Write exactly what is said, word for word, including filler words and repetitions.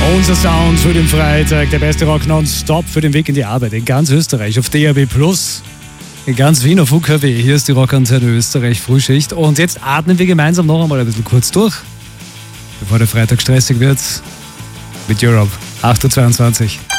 Unser Sound für den Freitag, der beste Rock nonstop für den Weg in die Arbeit in ganz Österreich auf D A B plus, in ganz Wien auf U K W. Hier ist die Rockantenne Österreich Frühschicht und jetzt atmen wir gemeinsam noch einmal ein bisschen kurz durch, bevor der Freitag stressig wird mit Europe acht Uhr zweiundzwanzig.